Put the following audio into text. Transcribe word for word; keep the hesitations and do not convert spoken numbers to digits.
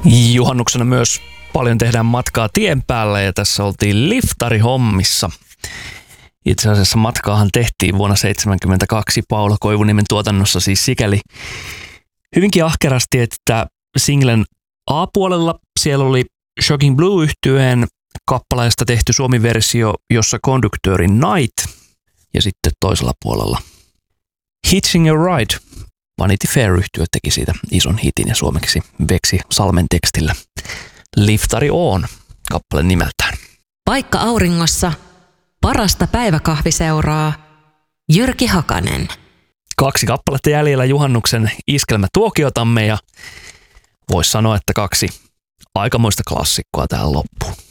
Juhannuksena myös paljon tehdään matkaa tien päällä ja tässä oltiin liftarihommissa. Itse asiassa matkaahan tehtiin vuonna seitsemänkymmentäkaksi Paula Koivuniemen tuotannossa siis sikäli hyvinkin ahkerasti, että singlen A-puolella siellä oli Shocking Blue-yhtyeen kappaleesta tehty suomi-versio, jossa konduktööri Night ja sitten toisella puolella Hitching a Ride. Vanity Fair-yhtye teki siitä ison hitin ja suomeksi Veksi Salmen tekstillä Liftari on kappale nimeltään. Paikka auringossa, parasta päiväkahviseuraa, Jyrki Hakanen. Kaksi kappaletta jäljellä juhannuksen iskelmätuokiotamme ja voisi sanoa, että kaksi aikamoista klassikkoa tähän loppuun.